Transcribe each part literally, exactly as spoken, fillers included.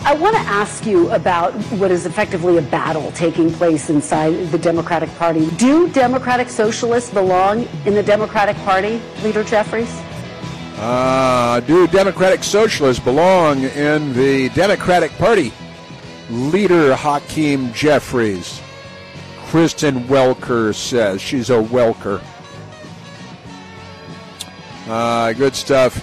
I want to ask you about what is effectively a battle taking place inside the Democratic Party. Do Democratic Socialists belong in the Democratic Party, Leader Jeffries? Uh, do Democratic Socialists belong in the Democratic Party? Leader Hakeem Jeffries. Kristen Welker says. She's a Welker. Uh, good stuff.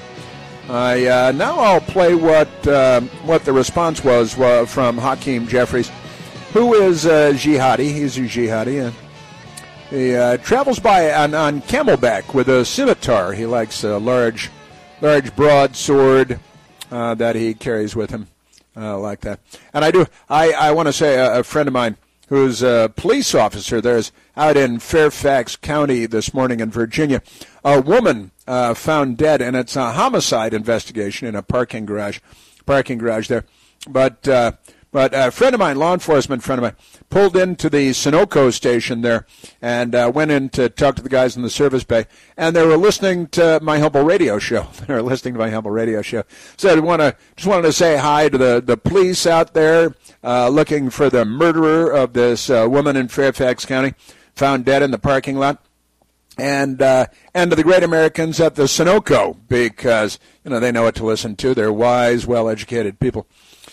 I uh, now I'll play what uh, what the response was uh, from Hakeem Jeffries, who is a jihadi. He's a jihadi, and he uh, travels by on, on camelback with a scimitar. He likes a large, large broadsword uh, that he carries with him, uh, like that. And I do. I, I want to say a, a friend of mine who's a police officer there's out in Fairfax County this morning in Virginia. A woman uh, found dead, and it's a homicide investigation in a parking garage, parking garage there. But uh, but a friend of mine, law enforcement friend of mine, pulled into the Sunoco station there and uh, went in to talk to the guys in the service bay, and they were listening to my Humble Radio show. They were listening to my Humble Radio show. So I want to just wanted to say hi to the, the police out there uh, looking for the murderer of this uh, woman in Fairfax County, found dead in the parking lot. And uh, and to the great Americans at the Sunoco, because you know they know what to listen to. They're wise, well-educated people,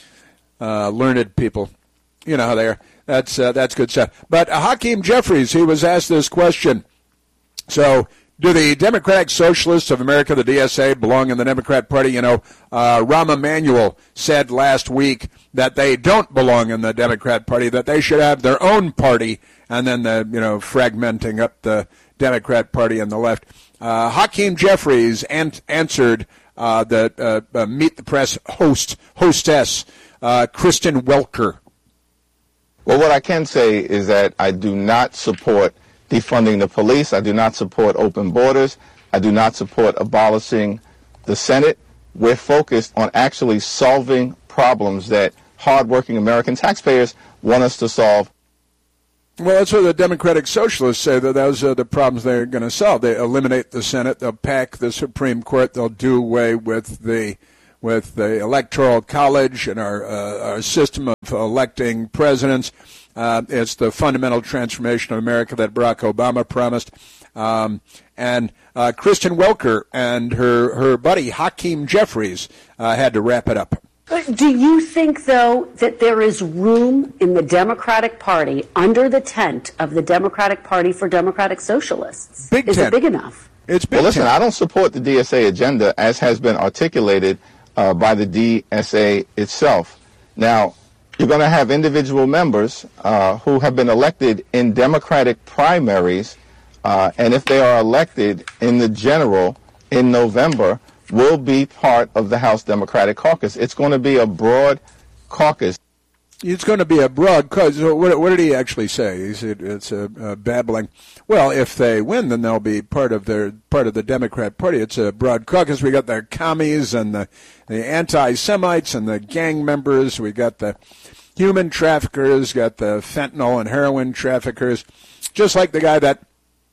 uh, learned people. You know how they are. That's uh, that's good stuff. But uh, Hakeem Jeffries, he was asked this question. So, do the Democratic Socialists of America, the D S A, belong in the Democrat Party? You know, uh, Rahm Emanuel said last week that they don't belong in the Democrat Party, that they should have their own party, and then the you know fragmenting up the Democrat Party on the left. Uh, Hakeem Jeffries an- answered uh, the uh, uh, Meet the Press host hostess uh, Kristen Welker. Well, what I can say is that I do not support defunding the police. I do not support open borders. I do not support abolishing the Senate. We're focused on actually solving problems that hardworking American taxpayers want us to solve. Well, that's what the Democratic Socialists say, that those are the problems they're going to solve. They eliminate the Senate. They'll pack the Supreme Court. They'll do away with the with the Electoral College and our, uh, our system of electing presidents. Uh, it's the fundamental transformation of America that Barack Obama promised. Um, and uh, Kristen Welker and her, her buddy Hakeem Jeffries uh, had to wrap it up. Do you think, though, that there is room in the Democratic Party under the tent of the Democratic Party for Democratic Socialists? Big is tent. it big enough? It's big well, listen, tent. I don't support the D S A agenda as has been articulated uh, by the D S A itself. Now, you're going to have individual members uh, who have been elected in Democratic primaries, uh, and if they are elected in the general in November, will be part of the House Democratic Caucus. It's going to be a broad caucus. It's going to be a broad caucus. What, what did he actually say? He said it's a, a babbling. Well, if they win, then they'll be part of their part of the Democrat Party. It's a broad caucus. We got the commies and the, the anti-Semites and the gang members. We got the human traffickers. Got the fentanyl and heroin traffickers. Just like the guy that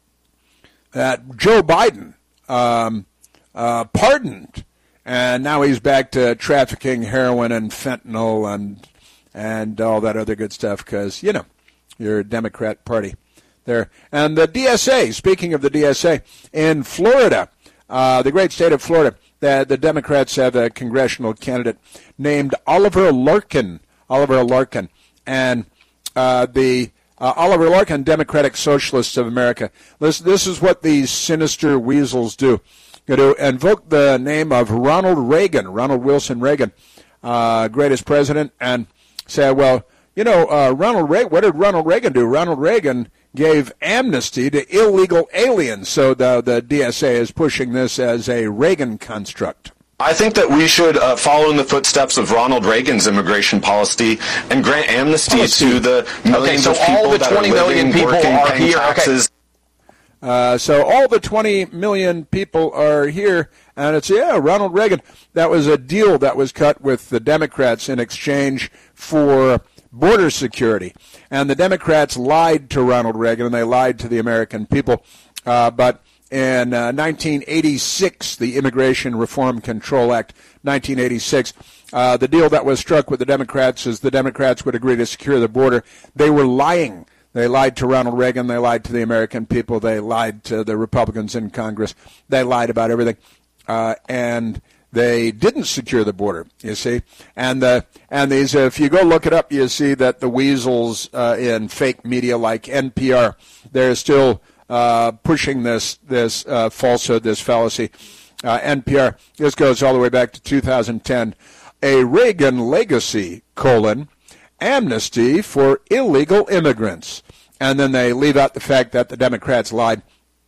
that Joe Biden. Um, Uh, pardoned, and now he's back to trafficking heroin and fentanyl and and all that other good stuff because, you know, you're a Democrat Party there. And the D S A, speaking of the D S A, in Florida, uh, the great state of Florida, the, the Democrats have a congressional candidate named Oliver Larkin, Oliver Larkin, and uh, the uh, Oliver Larkin, Democratic Socialists of America. This, this is what these sinister weasels do. Going to invoke the name of Ronald Reagan, Ronald Wilson Reagan, uh, greatest president, and say, well, you know, uh, Ronald Reagan, what did Ronald Reagan do? Ronald Reagan gave amnesty to illegal aliens, so the, the D S A is pushing this as a Reagan construct. I think that we should uh, follow in the footsteps of Ronald Reagan's immigration policy and grant amnesty policy. to the millions okay, so of people all the that twenty are living, million people working, are paying here. taxes. Okay. Uh, so all the twenty million people are here, and it's, yeah, Ronald Reagan. That was a deal that was cut with the Democrats in exchange for border security. And the Democrats lied to Ronald Reagan, and they lied to the American people. Uh, but in uh, nineteen eighty-six, the Immigration Reform Control Act, nineteen eighty-six. Uh, the deal that was struck with the Democrats is the Democrats would agree to secure the border. They were lying. They lied to Ronald Reagan. They lied to the American people. They lied to the Republicans in Congress. They lied about everything. Uh, and they didn't secure the border, you see. And the and these, if you go look it up, you see that the weasels uh, in fake media like N P R, they're still uh, pushing this, this uh, falsehood, this fallacy. Uh, N P R, this goes all the way back to two thousand ten. A Reagan legacy, colon, amnesty for illegal immigrants. And then they leave out the fact that the Democrats lied.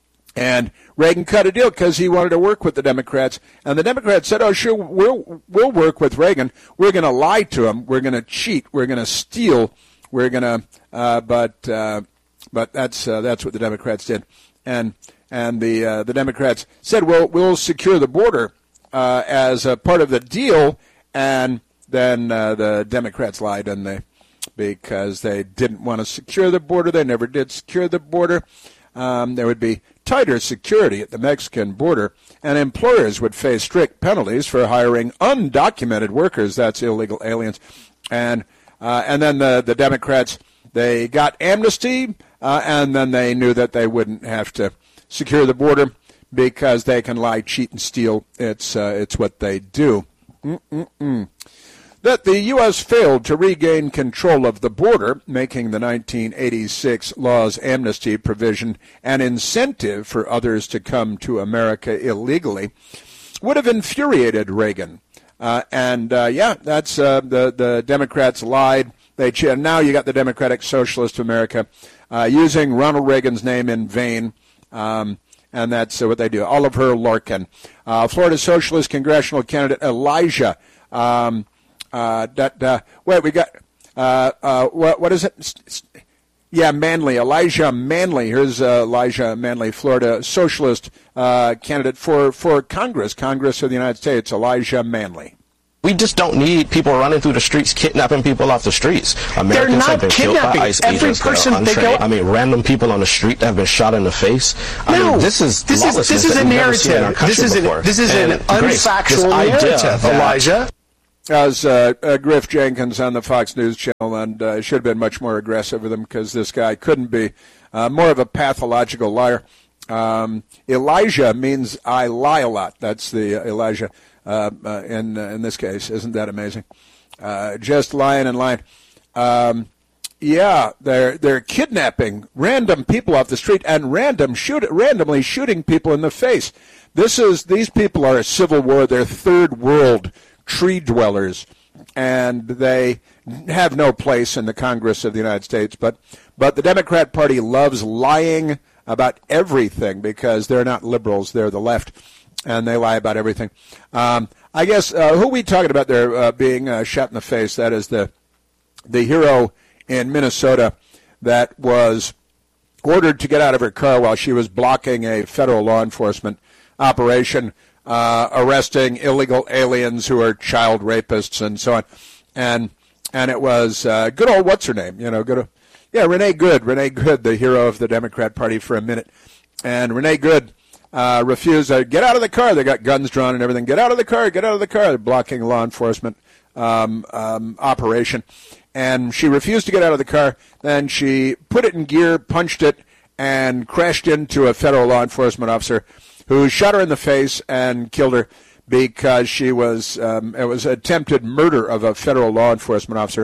And Reagan cut a deal because he wanted to work with the Democrats. And the Democrats said, oh, sure, we'll, we'll work with Reagan. We're going to lie to him. We're going to cheat. We're going to steal. We're going to, uh, but uh, but that's uh, that's what the Democrats did. And and the uh, the Democrats said, well, we'll secure the border uh, as a part of the deal. And then uh, the Democrats lied, and they because they didn't want to secure the border. They never did secure the border. Um, there would be tighter security at the Mexican border, and employers would face strict penalties for hiring undocumented workers. That's illegal aliens. And uh, and then the, the Democrats, they got amnesty, uh, and then they knew that they wouldn't have to secure the border because they can lie, cheat, and steal. It's, uh, it's what they do. Mm-mm-mm. That the U S failed to regain control of the border, making the nineteen eighty-six law's amnesty provision an incentive for others to come to America illegally, would have infuriated Reagan. Uh, and, uh, yeah, that's uh, the, the Democrats lied. They ch- Now you got the Democratic Socialist of America uh, using Ronald Reagan's name in vain. Um, and that's uh, what they do. Oliver Larkin. Uh, Florida Socialist congressional candidate Elijah um Uh, that, uh, wait, we got, uh, uh, what, what is it? Yeah, Manley, Elijah Manley. Here's uh, Elijah Manley, Florida Socialist uh, candidate for, for Congress, Congress of the United States, Elijah Manley. We just don't need people running through the streets, kidnapping people off the streets. Americans have been killed by ICE agents that are untrained. I mean, random people on the street that have been shot in the face. I no, mean, this is this is this is a narrative. This is an, this is an unfactual narrative, Elijah. As uh, uh, Griff Jenkins on the Fox News Channel, and uh, should have been much more aggressive with him because this guy couldn't be uh, more of a pathological liar. Um, Elijah means I lie a lot. That's the uh, Elijah uh, uh, in uh, in this case. Isn't that amazing? Uh, just lying and lying. Um, yeah, they're they're kidnapping random people off the street and random shoot randomly shooting people in the face. This is these people are a civil war. They're third world tree dwellers, and they have no place in the Congress of the United States. But but the Democrat Party loves lying about everything because they're not liberals, they're the left, and they lie about everything. Um, I guess, uh, who are we talking about there uh, being uh, shot in the face? That is the the hero in Minnesota that was ordered to get out of her car while she was blocking a federal law enforcement operation Uh, arresting illegal aliens who are child rapists and so on, and and it was uh, good old what's her name, you know, good, old, yeah, Renee Good, Renee Good, the hero of the Democrat Party for a minute, and Renee Good uh, refused to get out of the car. They got guns drawn and everything. Get out of the car, get out of the car. They're blocking law enforcement um, um, operation, and she refused to get out of the car. Then she put it in gear, punched it, and crashed into a federal law enforcement officer who shot her in the face and killed her because she was, um, it was attempted murder of a federal law enforcement officer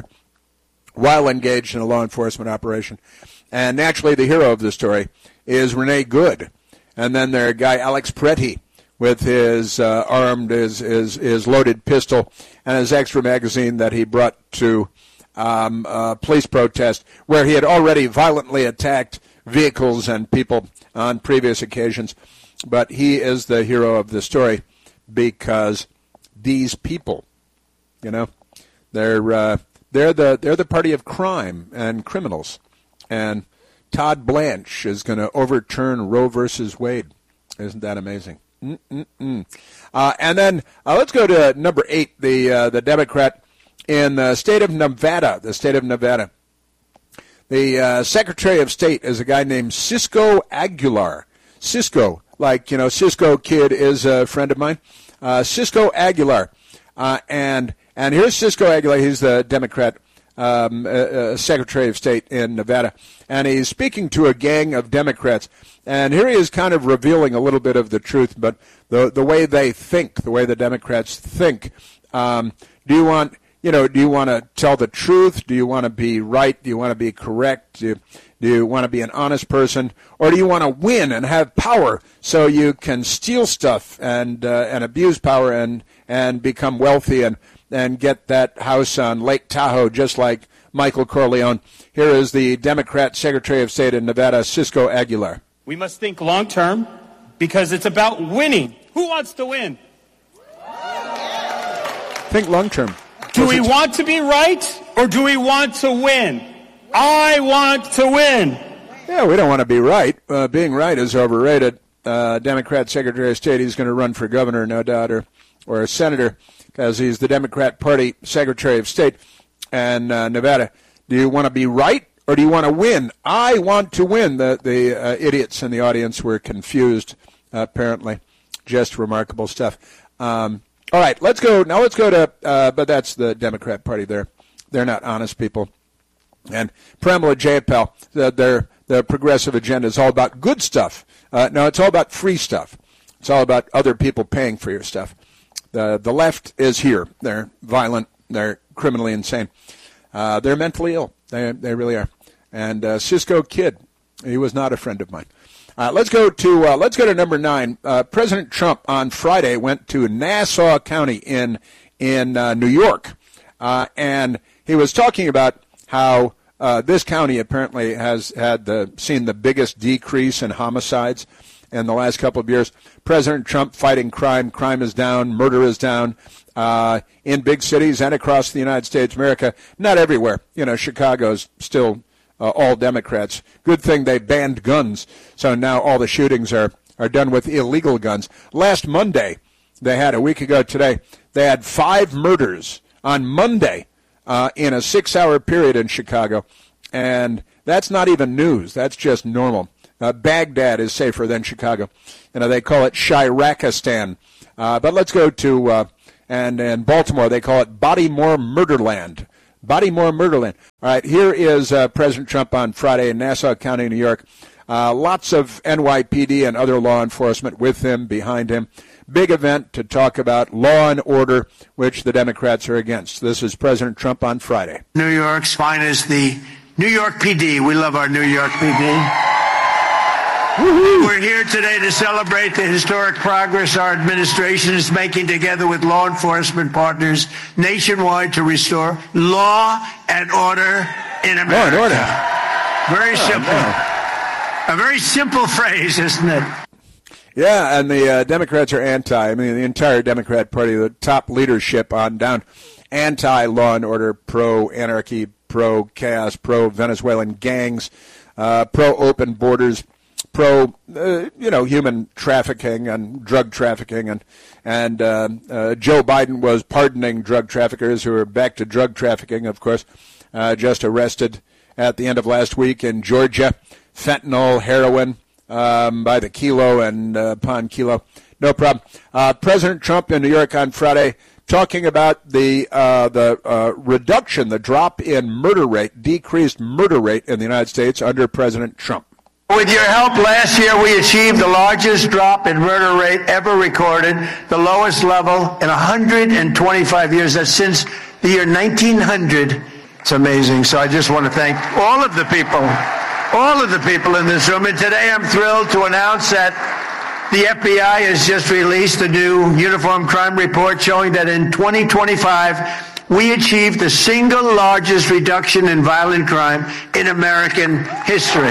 while engaged in a law enforcement operation. And naturally, the hero of the story is Renee Good. And then there's a guy, Alex Pretty, with his uh, armed, his, his, his loaded pistol and his extra magazine that he brought to um, a police protest where he had already violently attacked vehicles and people on previous occasions. But he is the hero of the story because these people, you know, they're uh, they're the they're the party of crime and criminals, and Todd Blanche is going to overturn Roe versus Wade. Isn't that amazing? Mm-mm-mm. Uh, and then uh, let's go to number eight, the uh, the Democrat in the state of Nevada. The state of Nevada. The uh, Secretary of State is a guy named Cisco Aguilar. Cisco. Like, you know, Cisco Kid is a friend of mine. Uh, Cisco Aguilar. Uh, and and here's Cisco Aguilar. He's the Democrat um, uh, uh, Secretary of State in Nevada. And he's speaking to a gang of Democrats. And here he is kind of revealing a little bit of the truth, but the the way they think, the way the Democrats think. Um, do you want, you know, do you want to tell the truth? Do you want to be right? Do you want to be correct? Do you, do you want to be an honest person? Or do you want to win and have power so you can steal stuff and uh, and abuse power and, and become wealthy and, and get that house on Lake Tahoe just like Michael Corleone? Here is the Democrat Secretary of State in Nevada, Cisco Aguilar. We must think long-term because it's about winning. Who wants to win? Think long-term. Do we want to be right or do we want to win? I want to win. Yeah, we don't want to be right. Uh, being right is overrated. Uh, Democrat Secretary of State, he's going to run for governor, no doubt, or, or a senator, because he's the Democrat Party Secretary of State in uh, Nevada. Do you want to be right? Or do you want to win? I want to win. The the uh, idiots in the audience were confused, uh, apparently. Just remarkable stuff. Um, all right, let's go. Now let's go to, uh, but that's the Democrat Party. They're, they're not honest people. And Pramila Jayapal, the, their, their progressive agenda is all about good stuff. Uh, no, it's all about free stuff. It's all about other people paying for your stuff. The, the left is here. They're violent. They're criminally insane. Uh, they're mentally ill. They, they really are. And uh, Cisco Kid, he was not a friend of mine. Uh, let's go to uh, let's go to number nine. Uh, President Trump on Friday went to Nassau County in in uh, New York, uh, and he was talking about how uh, this county apparently has had the seen the biggest decrease in homicides in the last couple of years. President Trump fighting crime. Crime is down. Murder is down. Uh, in big cities and across the United States, America, not everywhere. You know, Chicago's still uh, all Democrats. Good thing they banned guns, so now all the shootings are, are done with illegal guns. Last Monday, they had, a week ago today, they had five murders on Monday uh, in a six-hour period in Chicago, and that's not even news. That's just normal. Uh, Baghdad is safer than Chicago. You know, they call it Shirakistan. Uh, but let's go to... Uh, And in Baltimore, they call it Bodymore Murderland. Bodymore Murderland. All right, here is uh, President Trump on Friday in Nassau County, New York. Uh, lots of N Y P D and other law enforcement with him, behind him. Big event to talk about law and order, which the Democrats are against. This is President Trump on Friday. New York's finest, the New York P D. We love our New York P D. Woo-hoo. We're here today to celebrate the historic progress our administration is making together with law enforcement partners nationwide to restore law and order in America. Law and order. Very oh, simple. Man. A very simple phrase, isn't it? Yeah, and the uh, Democrats are anti. I mean, the entire Democrat Party, the top leadership on down, anti-law and order, pro-anarchy, pro-chaos, pro-Venezuelan gangs, uh, pro-open borders, pro, uh, you know, human trafficking and drug trafficking, and and uh, uh, Joe Biden was pardoning drug traffickers who are back to drug trafficking, of course, uh, just arrested at the end of last week in Georgia, fentanyl, heroin um, by the kilo and uh, upon kilo, no problem. Uh, President Trump in New York on Friday talking about the uh, the uh, reduction, the drop in murder rate, decreased murder rate in the United States under President Trump. With your help, last year we achieved the largest drop in murder rate ever recorded, the lowest level in one hundred twenty-five years. That's since the year nineteen hundred. It's amazing. So I just want to thank all of the people, all of the people in this room. And today I'm thrilled to announce that the F B I has just released a new uniform crime report showing that in twenty twenty-five, we achieved the single largest reduction in violent crime in American history.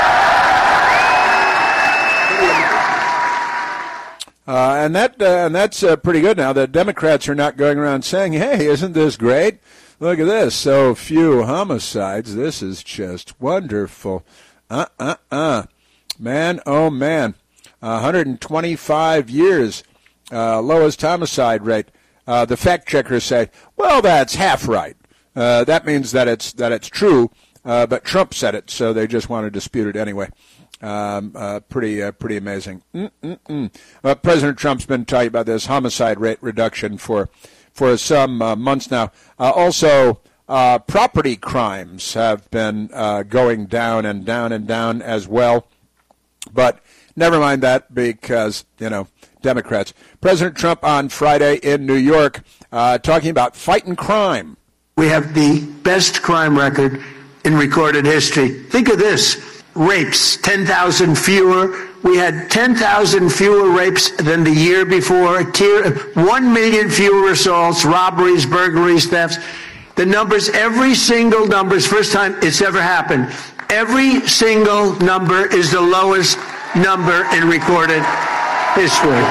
Uh, and that uh, and that's uh, pretty good now. The Democrats are not going around saying, hey, isn't this great? Look at this. So few homicides. This is just wonderful. Uh-uh-uh. Man, oh, man. one hundred twenty-five years, uh, lowest homicide rate. Uh, the fact checkers say, well, that's half right. Uh, that means that it's that it's true, uh, but Trump said it, so they just want to dispute it anyway. Um, uh, pretty uh, pretty amazing. Uh, President Trump's been talking about this homicide rate reduction for for some uh, months now. Uh, also, uh, property crimes have been uh, going down and down and down as well. But never mind that because, you know, Democrats. President Trump on Friday in New York uh, talking about fighting crime. We have the best crime record in recorded history. Think of this. Rapes, ten thousand fewer. We had ten thousand fewer rapes than the year before. one million fewer assaults, robberies, burglaries, thefts. The numbers, every single number is first time it's ever happened. Every single number is the lowest number in recorded history.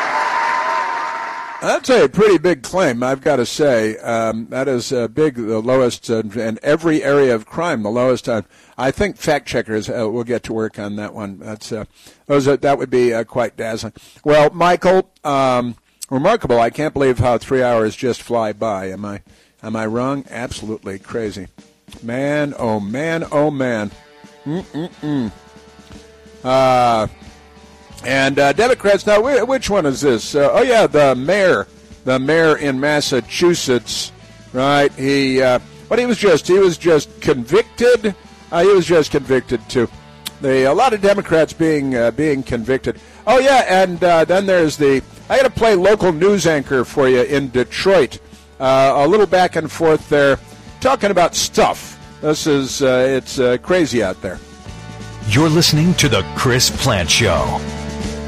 That's a pretty big claim, I've got to say. Um, that is uh, big, the lowest uh, in every area of crime, the lowest. Uh, I think fact checkers uh, will get to work on that one. That's uh, those are, that would be uh, quite dazzling. Well, Michael, um, remarkable. I can't believe how three hours just fly by. Am I am I wrong? Absolutely crazy. Man, oh man, oh man. Mm-mm-mm. Uh And uh, Democrats, now, which one is this? Uh, oh, yeah, the mayor, the mayor in Massachusetts, right? He, uh, but he was just, he was just convicted. Uh, he was just convicted, too. The, a lot of Democrats being uh, being convicted. Oh, yeah, and uh, then there's the, I got to play local news anchor for you in Detroit. Uh, a little back and forth there, talking about stuff. This is, uh, it's uh, crazy out there. You're listening to The Chris Plante Show.